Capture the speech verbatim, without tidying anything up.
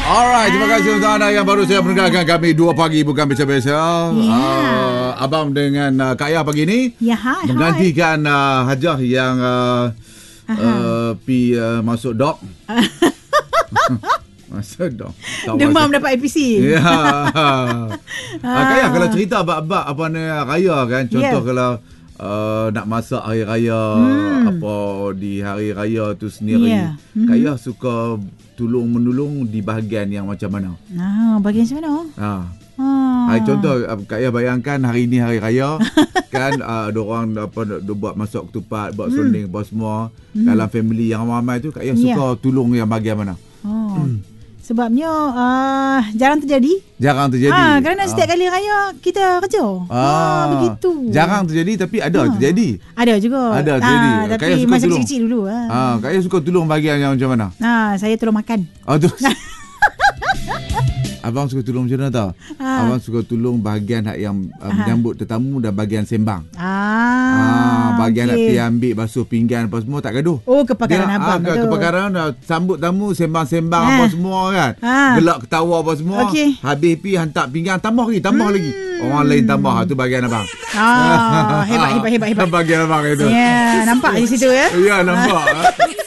Alright, terima kasih untuk anda yang baru saya mendengarkan kami dua pagi bukan biasa-biasa. Yeah. Uh, abang dengan uh, Kak Yah pagi ni Ya, hai, menggantikan uh, Hajah yang uh, uh, pi uh, masuk dok. Masuk dok. Demam dapat A P C. Ya. uh, Kak Yah, kalau cerita abang-abang apa ni raya kan, contoh Yeah. kalau Uh, nak masak hari raya, Hmm. apa di hari raya tu sendiri, Yeah. Hmm. Kak Yah suka tolong menolong di bahagian yang macam mana? Ah, bagian macam mana? Ha. Ah. Hai, contoh Kak Yah bayangkan hari ni hari raya kan, uh, ada orang apa dia buat masak ketupat, buat Hmm. serunding apa semua. Dalam family yang ramai tu Kak Yah Yeah. suka tolong yang bahagian mana? Oh. Sebabnya uh, jarang terjadi. Jarang terjadi. Ah, kerana setiap kali raya kita kerja. Ah, begitu. Jarang terjadi tapi ada Ah. terjadi. Ada juga. Ada terjadi. Ah, Kak Yah tapi suka masa tolong. kecil-kecil dulu. Ah. Ah, Kak Yah suka tolong bahagian yang macam mana? Ah, saya tolong makan. Oh tu. Abang suka tolong macam mana tau? Ah. Abang suka tolong bahagian hak yang uh, menyambut tetamu dan bahagian sembang. Ah, Ah, bahagian nak okey. pergi ambil basuh pinggan apa semua tak gaduh. Oh, kepakaran Dia, abang ah, tu. kepakaran dah sambut tamu sembang-sembang Ah. apa semua kan. Ah. Gelak ketawa apa semua. Okey. Habis pi hantar pinggan tambah lagi, tambah hmm. lagi. Orang lain tambah, tu bahagian abang. Ah, hebat, hebat, hebat, hebat. Bahagian abang itu. Ya, nampak di situ ya. Ya, nampak.